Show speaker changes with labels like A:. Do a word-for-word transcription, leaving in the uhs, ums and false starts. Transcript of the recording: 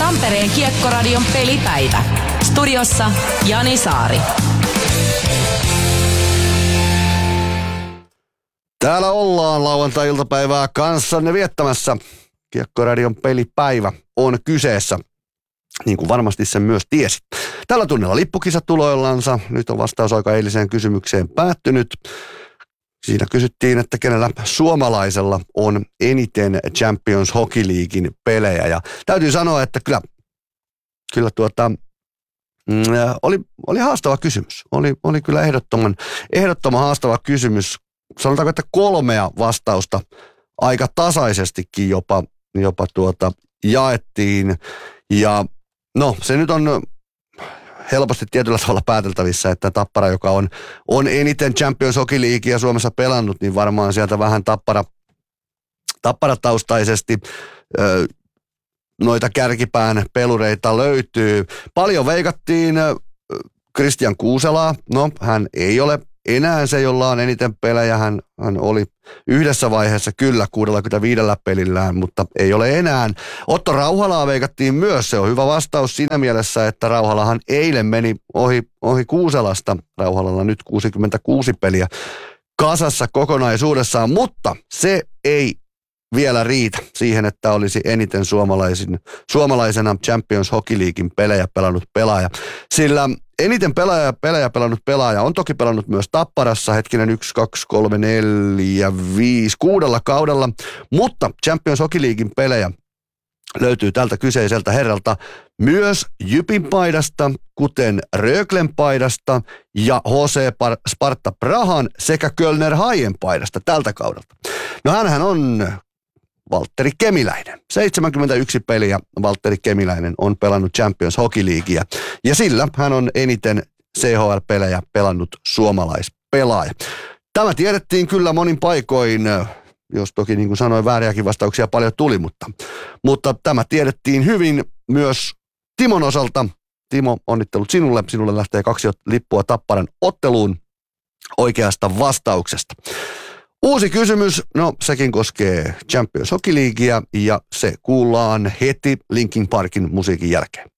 A: Tampereen Kiekkoradion pelipäivä. Studiossa Jani Saari.
B: Täällä ollaan lauantai-iltapäivää kanssanne viettämässä. Kiekkoradion pelipäivä on kyseessä, niin kuin varmasti sen myös tiesi. Tällä tunnilla lippukisat tuloillansa. Nyt on vastausaika eiliseen kysymykseen päättynyt. Siinä kysyttiin, että kenellä suomalaisella on eniten Champions Hockey Leaguein pelejä. Ja täytyy sanoa, että kyllä, kyllä tuota, mm, oli, oli haastava kysymys. Oli, oli kyllä ehdottoman, ehdottoman haastava kysymys. Sanotaanko, että kolmea vastausta aika tasaisestikin jopa, jopa tuota, jaettiin. Ja no, se nyt on helposti tietyllä tavalla pääteltävissä, että Tappara, joka on, on eniten Champions Hockey Leaguea Suomessa pelannut, niin varmaan sieltä vähän tappara, tapparataustaisesti ö, noita kärkipään pelureita löytyy. Paljon veikattiin Kristian Kuuselaa. No, hän ei ole enää se, jolla on eniten pelejä. Hän, hän oli yhdessä vaiheessa kyllä kuusikymmentäviisi pelillään, mutta ei ole enää. Otto Rauhalaa veikattiin myös. Se on hyvä vastaus siinä mielessä, että Rauhalahan eilen meni ohi, ohi Kuuselasta. Rauhalalla nyt kuusikymmentäkuusi peliä kasassa kokonaisuudessaan, mutta se ei vielä riitä siihen, että olisi eniten suomalaisin, suomalaisena Champions Hockey Leaguein pelejä pelannut pelaaja. Sillä eniten pelaaja, pelejä pelannut pelaaja on toki pelannut myös Tapparassa, hetkinen yksi, kaksi, kolme, neljä, viisi, kuudella kaudella, mutta Champions Hockey Leaguein pelejä löytyy tältä kyseiseltä herralta myös Jypin paidasta, kuten Röglen paidasta ja H C Sparta Prahan sekä Kölner Haien paidasta tältä kaudelta. No hänhän on Valtteri Kemiläinen. seitsemänkymmentäyksi peliä Valtteri Kemiläinen on pelannut Champions Hockey Leaguea. Ja sillä hän on eniten C H L-pelejä pelannut suomalaispelaaja. Tämä tiedettiin kyllä monin paikoin, jos toki niin kuin sanoin vääriäkin vastauksia paljon tuli, mutta, mutta tämä tiedettiin hyvin myös Timon osalta. Timo, onnittelut sinulle. Sinulle lähtee kaksi lippua Tapparan otteluun oikeasta vastauksesta. Uusi kysymys, no sekin koskee Champions Hockey Leaguea ja se kuullaan heti Linkin Parkin musiikin jälkeen.